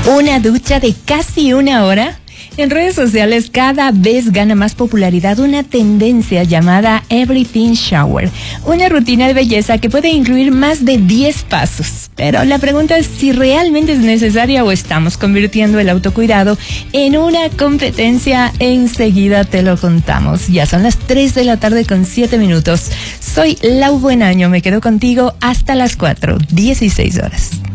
Una ducha de casi una hora. En redes sociales cada vez gana más popularidad una tendencia llamada Everything Shower, una rutina de belleza que puede incluir más de 10 pasos. Pero la pregunta es si realmente es necesaria o estamos convirtiendo el autocuidado en una competencia. Enseguida te lo contamos. Ya son las 3 de la tarde con 7 minutos. Soy Lau Buenaño, me quedo contigo hasta las 4:16.